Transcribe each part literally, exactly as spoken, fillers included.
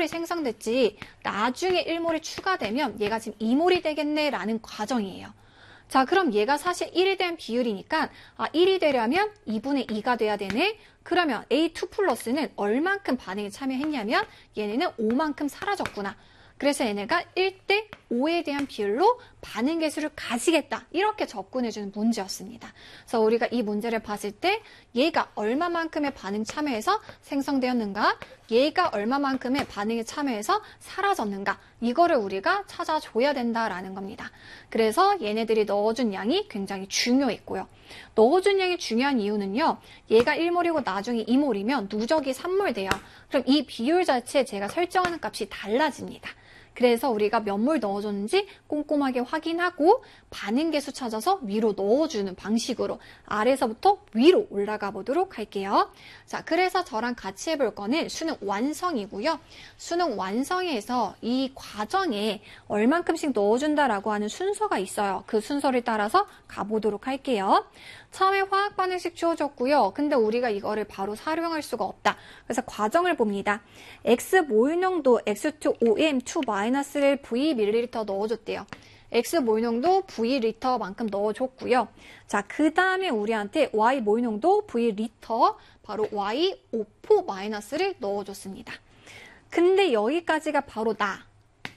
몰이 생성됐지 나중에 일 몰이 추가되면 얘가 지금 이 몰이 되겠네 라는 과정이에요. 자, 그럼 얘가 사실 일이 된 비율이니까 아, 일이 되려면 이분의 이가 돼야 되네. 그러면 에이 투 플러스는 얼만큼 반응에 참여했냐면 얘네는 오만큼 사라졌구나. 그래서 얘네가 일 대 오에 대한 비율로 반응 개수를 가지겠다. 이렇게 접근해주는 문제였습니다. 그래서 우리가 이 문제를 봤을 때 얘가 얼마만큼의 반응 참여해서 생성되었는가, 얘가 얼마만큼의 반응에 참여해서 사라졌는가, 이거를 우리가 찾아줘야 된다라는 겁니다. 그래서 얘네들이 넣어준 양이 굉장히 중요했고요. 넣어준 양이 중요한 이유는요. 얘가 일 몰이고 나중에 이 몰이면 누적이 삼 몰 돼요. 그럼 이 비율 자체에 제가 설정하는 값이 달라집니다. 그래서 우리가 몇 몰 넣어줬는지 꼼꼼하게 확인하고 반응 개수 찾아서 위로 넣어주는 방식으로 아래서부터 위로 올라가 보도록 할게요. 자, 그래서 저랑 같이 해볼 거는 수능 완성이고요. 수능 완성에서 이 과정에 얼만큼씩 넣어준다라고 하는 순서가 있어요. 그 순서를 따라서 가보도록 할게요. 처음에 화학 반응식 주어졌고요. 근데 우리가 이거를 바로 활용할 수가 없다. 그래서 과정을 봅니다. X 모유농도 엑스 투 오 엠 투 마이너스를 브이 밀리리터 넣어줬대요. X 모유농도 브이 리터만큼 넣어줬고요. 자, 그 다음에 우리한테 Y 모유농도 브이 리터, 바로 Y 오 포 마이너스를 넣어줬습니다. 근데 여기까지가 바로 나.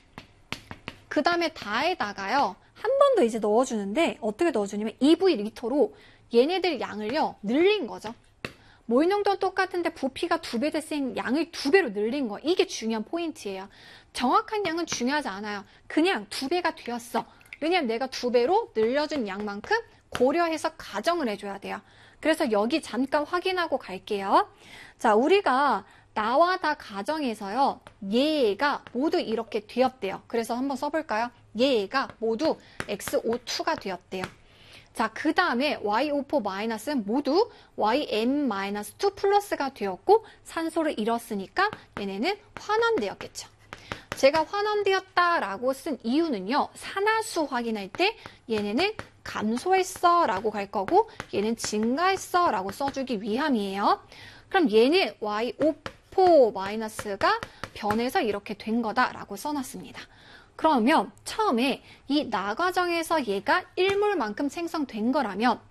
그 다음에 다에다가요. 한 번 더 이제 넣어주는데 어떻게 넣어주냐면 이 브이 리터로 얘네들 양을요 늘린 거죠. 모유농도는 똑같은데 부피가 두 배 됐으니 양을 두 배로 늘린 거. 이게 중요한 포인트예요. 정확한 양은 중요하지 않아요. 그냥 두 배가 되었어. 왜냐면 내가 두 배로 늘려준 양만큼 고려해서 가정을 해줘야 돼요. 그래서 여기 잠깐 확인하고 갈게요. 자, 우리가 나와 다 가정에서요. 얘가 모두 이렇게 되었대요. 그래서 한번 써볼까요? 얘가 모두 엑스 오 투가 되었대요. 자, 그 다음에 와이 오 포 마이너스는 모두 와이 엠 마이너스 투 플러스가 되었고 산소를 잃었으니까 얘네는 환원되었겠죠. 제가 환원되었다라고 쓴 이유는요. 산화수 확인할 때 얘네는 감소했어 라고 갈 거고 얘는 증가했어 라고 써주기 위함이에요. 그럼 얘는 와이 오 포 마이너스가 변해서 이렇게 된 거다라고 써놨습니다. 그러면 처음에 이 나 과정에서 얘가 일 몰만큼 생성된 거라면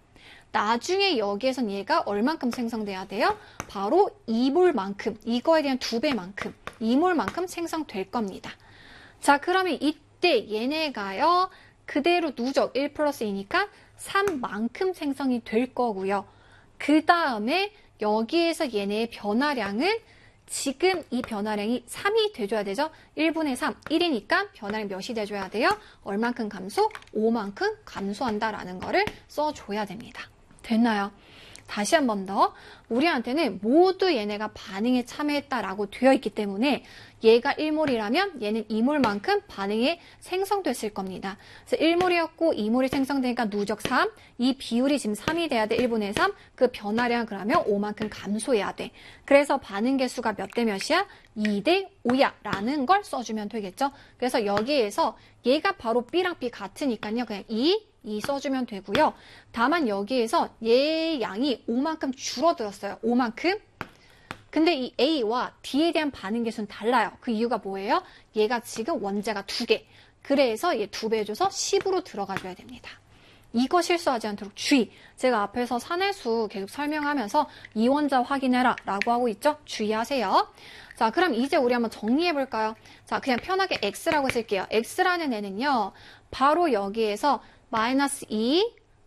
나중에 여기에선 얘가 얼만큼 생성돼야 돼요? 바로 이 몰만큼, 이거에 대한 두 배만큼, 이 몰만큼 생성될 겁니다. 자, 그러면 이때 얘네가요 그대로 누적 일 플러스 이니까 삼만큼 생성이 될 거고요. 그 다음에 여기에서 얘네의 변화량은 지금 이 변화량이 삼이 돼줘야 되죠. 일 분의 삼, 일이니까 변화량 몇이 돼줘야 돼요? 얼만큼 감소? 오만큼 감소한다라는 거를 써줘야 됩니다. 됐나요? 다시 한 번 더. 우리한테는 모두 얘네가 반응에 참여했다라고 되어 있기 때문에 얘가 일 몰이라면 얘는 이 몰만큼 반응에 생성됐을 겁니다. 그래서 일 몰이었고 이 몰이 생성되니까 누적 삼, 이 비율이 지금 삼이 돼야 돼. 일 분의 삼, 그 변화량 그러면 오만큼 감소해야 돼. 그래서 반응 개수가 몇 대 몇이야? 이 대 오야 라는 걸 써주면 되겠죠. 그래서 여기에서 얘가 바로 B랑 B 같으니까요. 그냥 이, 이 써주면 되고요. 다만 여기에서 얘 양이 오만큼 줄어들었어요. 오만큼. 근데 이 A와 D에 대한 반응 개수는 달라요. 그 이유가 뭐예요? 얘가 지금 원자가 두 개. 그래서 얘 두 배 해줘서 십으로 들어가줘야 됩니다. 이거 실수하지 않도록 주의. 제가 앞에서 산해수 계속 설명하면서 이원자 확인해라 라고 하고 있죠? 주의하세요. 자, 그럼 이제 우리 한번 정리해 볼까요? 자, 그냥 편하게 X라고 쓸게요. X라는 애는요. 바로 여기에서 마이너스 이,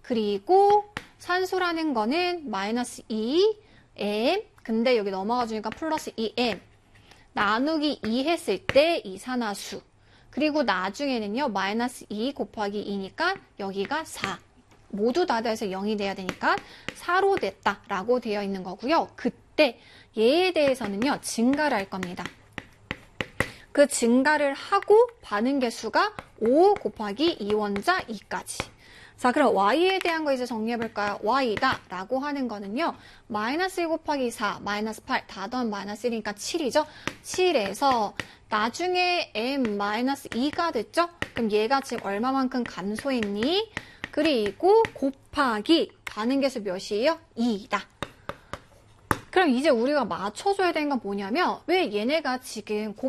그리고 산소라는 거는 마이너스 이 엠, 근데 여기 넘어가 주니까 플러스 이 엠, 나누기 이 했을 때 이산화수, 그리고 나중에는요 마이너스 이 곱하기 이니까 여기가 사, 모두 다 더해서 영이 돼야 되니까 사로 됐다 라고 되어 있는 거고요. 그때 얘에 대해서는요 증가를 할 겁니다. 그 증가를 하고 반응 개수가 오 곱하기 이 원자 이까지. 자, 그럼 Y에 대한 거 이제 정리해볼까요? Y다 라고 하는 거는요. 마이너스 일 곱하기 사, 마이너스 팔, 다 더하면 마이너스 일이니까 칠이죠. 칠에서 나중에 M 마이너스 이가 됐죠? 그럼 얘가 지금 얼마만큼 감소했니? 그리고 곱하기 반응 개수 몇이에요? 이다. 그럼 이제 우리가 맞춰줘야 되는 건 뭐냐면 왜 얘네가 지금 곱